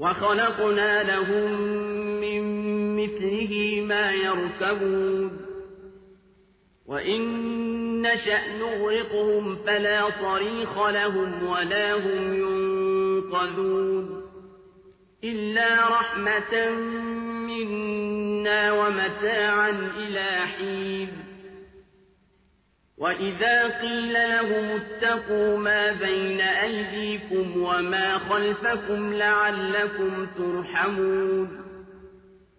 وخلقنا لهم من مثله ما يركبون وإن نشأ نغرقهم فلا صريخ لهم ولا هم ينقذون إلا رحمة منا ومتاعا إلى حين وإذا قيل لهم اتقوا ما بين أيديكم وما خلفكم لعلكم ترحمون